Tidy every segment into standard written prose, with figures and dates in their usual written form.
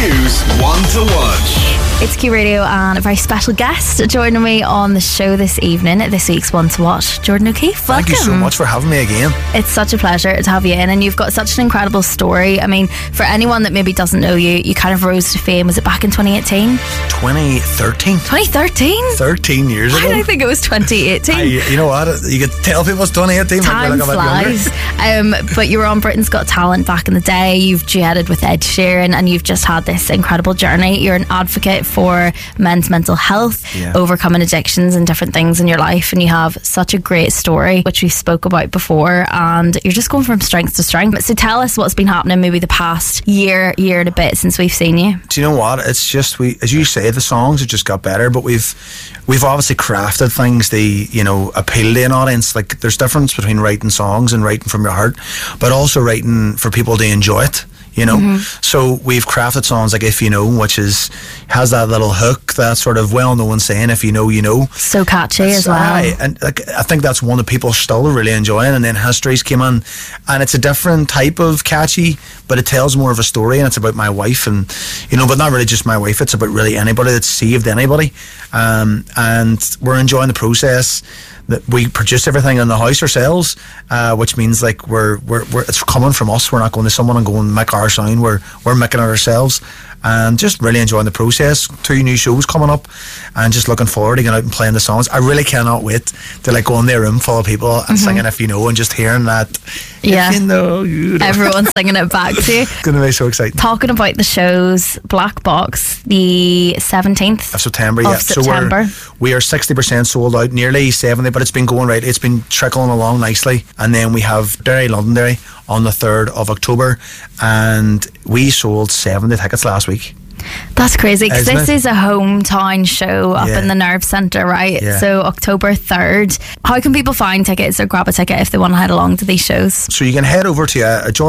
Q's One to Watch. It's Q Radio and a very special guest joining me on the show this evening, this week's One to Watch, Jordan O'Keefe. Welcome. Thank you so much for having me again. It's such a pleasure to have you in, and you've got such an incredible story. I mean, for anyone that maybe doesn't know you, you kind of rose to fame. Was it back in 2018? 2013. 2013? 13 years ago. I don't think it was 2018. You know what? You could tell people it's 2018. Time flies. But you were on Britain's Got Talent back in the day. You've duetted with Ed Sheeran, and you've just had this incredible journey. You're an advocate for men's mental health, overcoming addictions and different things in your life, and you have such a great story, which we spoke about before, and you're just going from strength to strength. So tell us what's been happening maybe the past year and a bit since we've seen you. Do you know what? It's just, as you say, the songs have just got better, but we've obviously crafted things to, appeal to an audience. Like, there's difference between writing songs and writing from your heart, but also writing for people to enjoy it. So we've crafted songs like If You Know, which has that little hook, that sort of well-known saying, if you know, you know. So catchy as well. And I think that's one that people are still really enjoying. And then Histories came in, and it's a different type of catchy, but it tells more of a story, and it's about my wife, and but not really just my wife. It's about really anybody that's saved anybody, and we're enjoying the process. That we produce everything in the house ourselves, which means like we're it's coming from us. We're not going to someone and going make our sound. We're making it ourselves, and just really enjoying the process. 2 new shows coming up, and just looking forward to getting out and playing the songs. I really cannot wait to go in their room full of people and singing If You Know, and just hearing that. Yeah, if you know, you know. Everyone's singing it back to you. It's going to be so exciting. Talking about the shows, Black Box, the 17th of September. September. So we are 60% sold out, nearly 70, but it's been going right. It's been trickling along nicely. And then we have Derry, Londonderry on the 3rd of October, and we sold 70 tickets last week. That's crazy, because this is a hometown show up in the Nerve Centre, right? Yeah. So October 3rd. How can people find tickets or grab a ticket if they want to head along to these shows? So you can head over to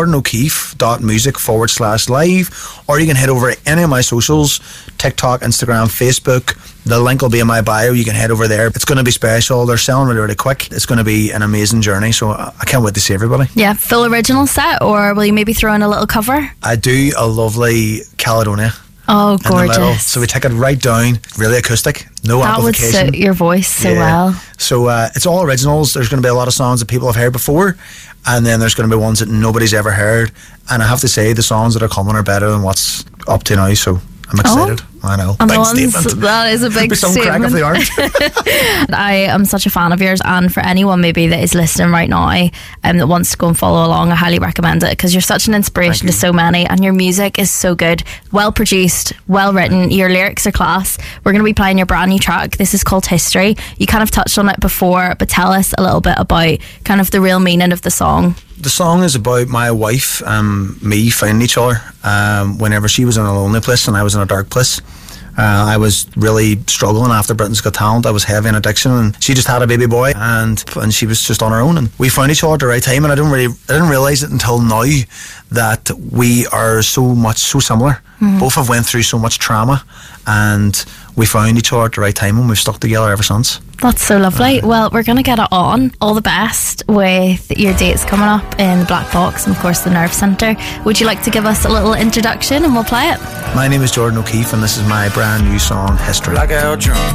jordanokeefe.music/live, or you can head over to any of my socials, TikTok, Instagram, Facebook. The link will be in my bio. You can head over there. It's going to be special. They're selling really, really quick. It's going to be an amazing journey, so I can't wait to see everybody. Yeah, full original set, or will you maybe throw in a little cover? I do a lovely Caledonia. Oh, gorgeous. So we take it right down, really acoustic, no amplification. That would suit your voice so well. So it's all originals. There's going to be a lot of songs that people have heard before, and then there's going to be ones that nobody's ever heard. And I have to say, the songs that are coming are better than what's up to now, so I'm excited. I know. And big statement. That is a big some statement. crack if they aren't. I am such a fan of yours, and for anyone maybe that is listening right now that wants to go and follow along, I highly recommend it, because you're such an inspiration to so many, and your music is so good, well produced, well written. Your lyrics are class. We're going to be playing your brand new track. This is called History. You kind of touched on it before, but tell us a little bit about kind of the real meaning of the song. The song is about my wife, me finding each other whenever she was in a lonely place and I was in a dark place. I was really struggling after Britain's Got Talent. I was heavy in addiction, and she just had a baby boy, and she was just on her own, and we found each other at the right time. And I didn't realise it until now that we are so similar. Both have went through so much trauma, and we found each other at the right time, and we've stuck together ever since. That's so lovely. Well, we're going to get it on. All the best with your dates coming up in the Black Box and, of course, the Nerve Centre. Would you like to give us a little introduction and we'll play it? My name is Jordan O'Keefe, and this is my brand new song, History. Blackout drunk